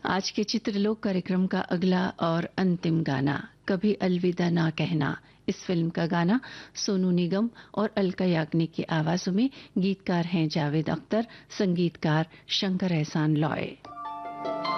आज के चित्रलोक कार्यक्रम का अगला और अंतिम गाना कभी अलविदा ना कहना। इस फिल्म का गाना सोनू निगम और अलका याग्निक की आवाजों में, गीतकार हैं जावेद अख्तर, संगीतकार शंकर एहसान लॉय।